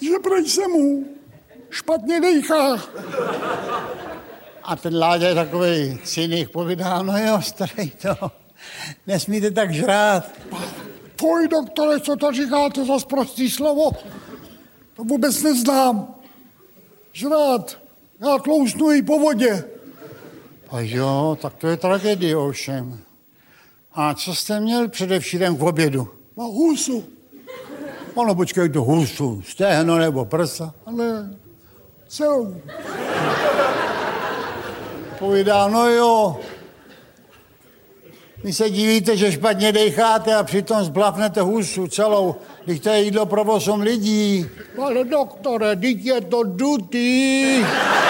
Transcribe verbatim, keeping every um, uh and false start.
že prej se mu špatně dejchá. A ten Láďa je takovej cynik, povídá, no jo, starý to, nesmíte tak žrát. Poj, doktore, co to říkáte za sprostý slovo? To vůbec neznám. Žrát, já tlousnu i po vodě. A jo, tak to je tragédie ovšem. A co jste měl především k obědu? Na husu. Ono, počkej, to husu, stehno nebo prsa. Ale celou. Povídá, no jo. Vy se divíte, že špatně dejcháte a přitom zblafnete husu celou, když to je jídlo pro osm lidí. Ale doktore, teď je to dutý.